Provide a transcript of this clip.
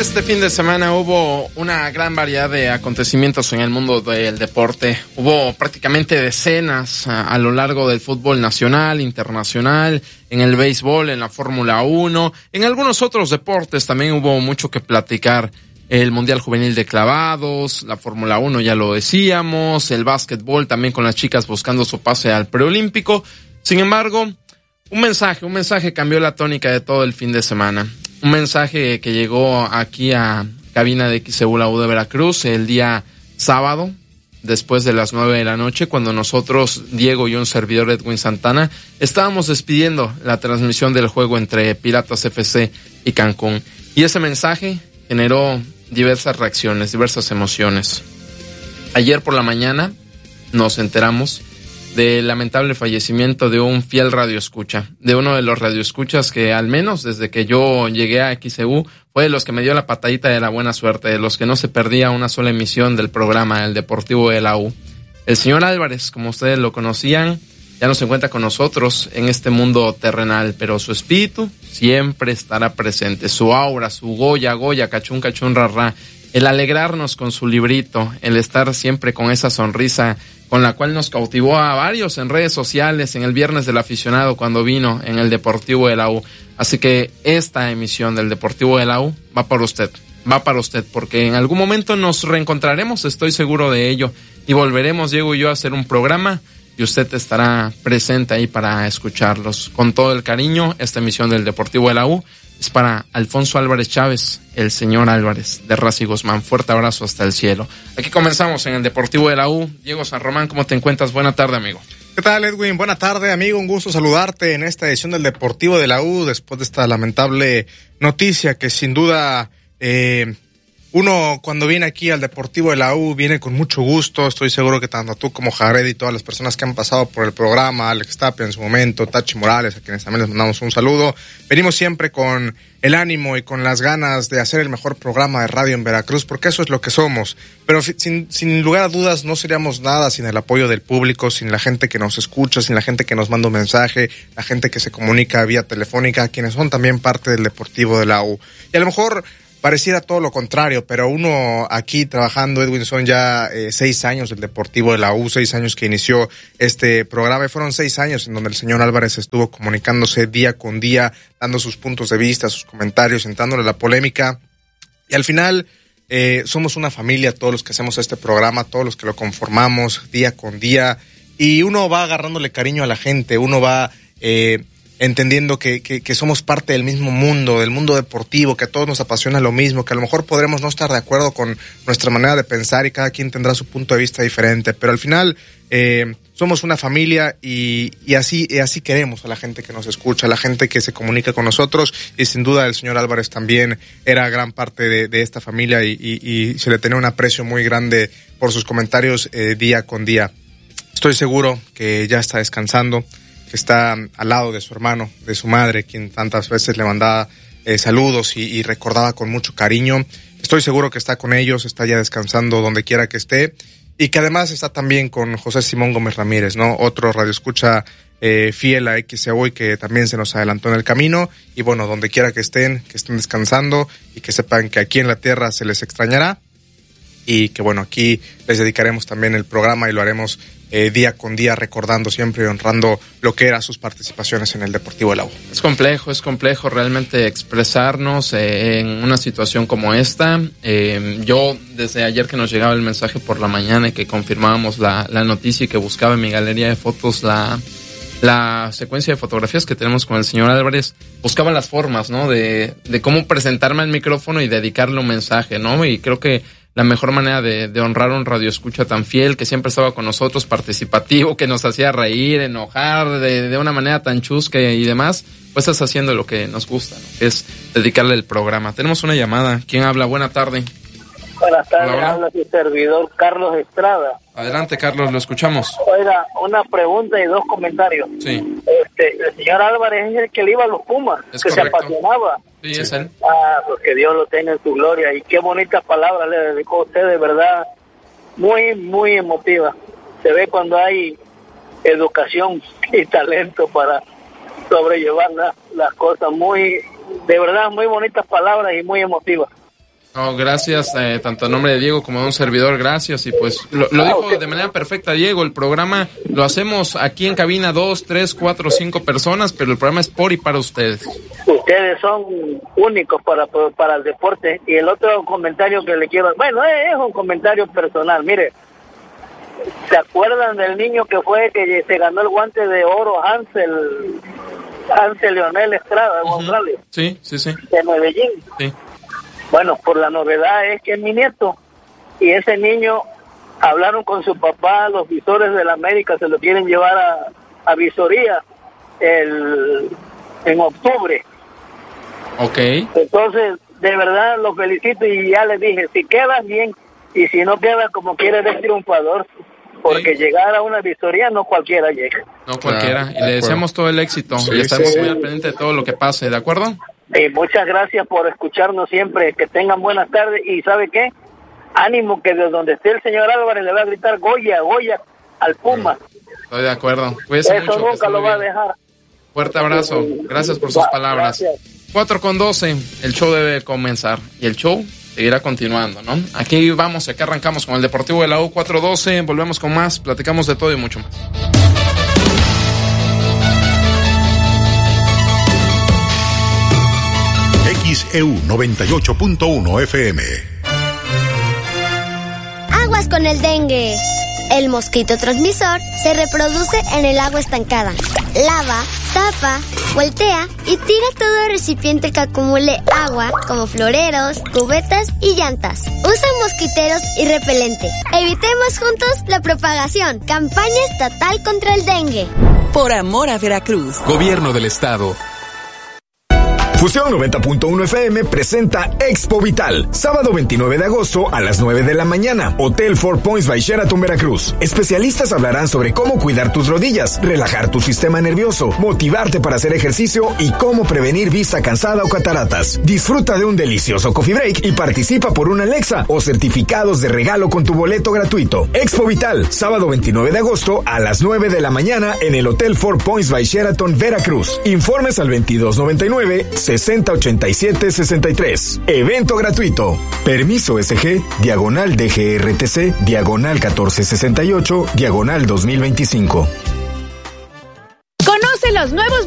Este fin de semana hubo una gran variedad de acontecimientos en el mundo del deporte. Hubo prácticamente decenas a lo largo del fútbol nacional, internacional, en el béisbol, en la Fórmula 1, en algunos otros deportes también hubo mucho que platicar. El Mundial Juvenil de Clavados, la Fórmula 1 ya lo decíamos, el básquetbol también con las chicas buscando su pase al preolímpico. Sin embargo, un mensaje cambió la tónica de todo el fin de semana. Un mensaje que llegó aquí a cabina de XEU La U de Veracruz el día sábado, después de las 9 de la noche, cuando nosotros, Diego y un servidor Edwin Santana, estábamos despidiendo la transmisión del juego entre Piratas FC y Cancún. Y ese mensaje generó diversas reacciones, diversas emociones. Ayer por la mañana nos enteramos del lamentable fallecimiento de un fiel radioescucha, de uno de los radioescuchas que al menos desde que yo llegué a XEU fue de los que me dio la patadita de la buena suerte, de los que no se perdía una sola emisión del programa El Deportivo de la U. El señor Álvarez, como ustedes lo conocían, ya no se encuentra con nosotros en este mundo terrenal, pero su espíritu siempre estará presente, su aura, su Goya, cachún, rarra, el alegrarnos con su librito, el estar siempre con esa sonrisa con la cual nos cautivó a varios en redes sociales en el Viernes del Aficionado cuando vino en el Deportivo de la U. Así que esta emisión del Deportivo de la U va para usted, porque en algún momento nos reencontraremos, estoy seguro de ello, y volveremos, Diego y yo, a hacer un programa y usted estará presente ahí para escucharlos. Con todo el cariño, esta emisión del Deportivo de la U es para Alfonso Álvarez Chávez, el señor Álvarez de Raza y Guzmán. Fuerte abrazo hasta el cielo. Aquí comenzamos en el Deportivo de la U. Diego San Román, ¿cómo te encuentras? Buena tarde, amigo. ¿Qué tal, Edwin? Buena tarde, amigo. Un gusto saludarte en esta edición del Deportivo de la U después de esta lamentable noticia que sin duda uno cuando viene aquí al Deportivo de la U viene con mucho gusto. Estoy seguro que tanto tú como Jared y todas las personas que han pasado por el programa, Alex Tapia en su momento, Tachi Morales, a quienes también les mandamos un saludo, venimos siempre con el ánimo y con las ganas de hacer el mejor programa de radio en Veracruz, porque eso es lo que somos. Pero sin lugar a dudas no seríamos nada sin el apoyo del público, sin la gente que nos escucha, sin la gente que nos manda un mensaje, la gente que se comunica vía telefónica, quienes son también parte del Deportivo de la U. Y a lo mejor pareciera todo lo contrario, pero uno aquí trabajando, Edwin, son ya 6 años del Deportivo de la U, 6 años que inició este programa, y fueron 6 años en donde el señor Álvarez estuvo comunicándose día con día, dando sus puntos de vista, sus comentarios, entrándole la polémica, y al final somos una familia, todos los que hacemos este programa, todos los que lo conformamos día con día, y uno va agarrándole cariño a la gente, uno va entendiendo que somos parte del mismo mundo, del mundo deportivo, que a todos nos apasiona lo mismo, que a lo mejor podremos no estar de acuerdo con nuestra manera de pensar y cada quien tendrá su punto de vista diferente, pero al final somos una familia y así queremos a la gente que nos escucha, a la gente que se comunica con nosotros, y sin duda el señor Álvarez también era gran parte de esta familia y se le tenía un aprecio muy grande por sus comentarios día con día. Estoy seguro que ya está descansando, que está al lado de su hermano, de su madre, quien tantas veces le mandaba saludos y recordaba con mucho cariño. Estoy seguro que está con ellos, está ya descansando donde quiera que esté, y que además está también con José Simón Gómez Ramírez, ¿no? Otro radioescucha fiel a XEU y que también se nos adelantó en el camino. Y bueno, donde quiera que estén descansando y que sepan que aquí en la tierra se les extrañará, y que bueno, aquí les dedicaremos también el programa y lo haremos día con día, recordando siempre y honrando lo que eran sus participaciones en el Deportivo de la U. Es complejo realmente expresarnos en una situación como esta. Yo, desde ayer que nos llegaba el mensaje por la mañana y que confirmábamos la noticia y que buscaba en mi galería de fotos la secuencia de fotografías que tenemos con el señor Álvarez, buscaba las formas, ¿no? De cómo presentarme al micrófono y dedicarle un mensaje, ¿no? Y creo que la mejor manera de honrar a un radioescucha tan fiel, que siempre estaba con nosotros, participativo, que nos hacía reír, enojar, de una manera tan chusca y demás, pues estás haciendo lo que nos gusta, ¿no? Que es dedicarle el programa. Tenemos una llamada. ¿Quién habla? Buena tarde. Buenas tardes, Hola. Habla su servidor Carlos Estrada. Adelante, Carlos, lo escuchamos. Oiga, una pregunta y 2 comentarios. Sí. El señor Álvarez es el que le iba a los Pumas, Es que correcto. se apasionaba. Sí, es él. Pues que Dios lo tenga en su gloria. Y qué bonitas palabras le dedicó a usted, de verdad, muy, muy emotiva. Se ve cuando hay educación y talento para sobrellevar las cosas. De verdad, muy bonitas palabras y muy emotivas. No, gracias, tanto a nombre de Diego como de un servidor, gracias. Y pues lo dijo de manera perfecta Diego, el programa lo hacemos aquí en cabina 2, 3, 4, 5 personas, pero el programa es por y para ustedes. Ustedes son únicos para el deporte. Y el otro comentario que le quiero, bueno, es un comentario personal, mire, ¿se acuerdan del niño que se ganó el guante de oro, Hansel Leonel Estrada de González? Sí. De Medellín. Sí. Bueno, por la novedad es que es mi nieto, y ese niño hablaron con su papá, los visores de la América se lo quieren llevar a visoría en octubre. Ok. Entonces, de verdad lo felicito, y ya les dije, si quedas bien, y si no quedas como quiere, eres triunfador, porque llegar a una visoría no cualquiera llega. No cualquiera, y le deseamos todo el éxito, y estamos muy al pendiente de todo lo que pase, ¿de acuerdo? Muchas gracias por escucharnos siempre, que tengan buenas tardes, y ¿sabe qué? Ánimo, que de donde esté el señor Álvarez le va a gritar Goya al Puma. Estoy de acuerdo, cuídese mucho. Eso nunca lo va a dejar. Fuerte abrazo, gracias por sus palabras. Gracias. 4:12, el show debe comenzar, y el show seguirá continuando, ¿no? Aquí vamos, aquí arrancamos con el Deportivo de la U. 4:12, volvemos con más, platicamos de todo y mucho más. XEU 98.1 FM. Aguas con el dengue. El mosquito transmisor se reproduce en el agua estancada. Lava, tapa, voltea y tira todo recipiente que acumule agua, como floreros, cubetas y llantas. Usa mosquiteros y repelente. Evitemos juntos la propagación. Campaña estatal contra el dengue. Por amor a Veracruz. Gobierno del Estado. Fusión 90.1 FM presenta Expo Vital, sábado 29 de agosto a las 9 de la mañana, Hotel Four Points by Sheraton, Veracruz. Especialistas hablarán sobre cómo cuidar tus rodillas, relajar tu sistema nervioso, motivarte para hacer ejercicio y cómo prevenir vista cansada o cataratas. Disfruta de un delicioso coffee break y participa por una Alexa o certificados de regalo con tu boleto gratuito. Expo Vital, sábado 29 de agosto a las 9 de la mañana en el Hotel Four Points by Sheraton, Veracruz. Informes al 2299 608763. Evento gratuito. Permiso SG, diagonal DGRTC, diagonal 1468, diagonal 2025. Conoce los nuevos